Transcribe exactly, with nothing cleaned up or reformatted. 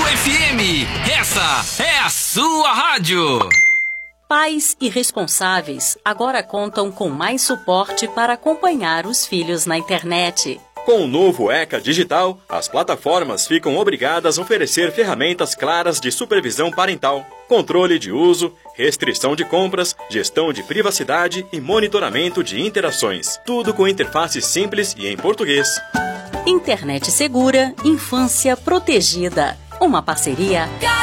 F M. Essa é a sua rádio. Pais irresponsáveis agora contam com mais suporte para acompanhar os filhos na internet. Com o novo ECA Digital, as plataformas ficam obrigadas a oferecer ferramentas claras de supervisão parental, controle de uso, restrição de compras, gestão de privacidade e monitoramento de interações. Tudo com interface simples e em português. Internet segura, infância protegida. Uma parceria